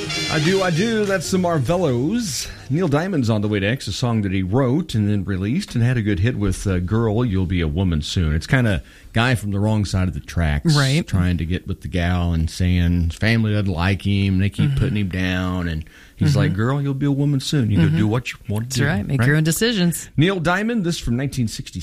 I do. That's the Marvellos. Neil Diamond's On the Way to X, a song that he wrote and then released and had a good hit with Girl, You'll Be a Woman Soon. It's kind of guy from the wrong side of the tracks. Right. Trying to get with the gal and saying his family doesn't like him. They keep putting him down. And he's like, girl, you'll be a woman soon. You go do what you want to do. That's right. Make your own decisions. Neil Diamond, this from 1966.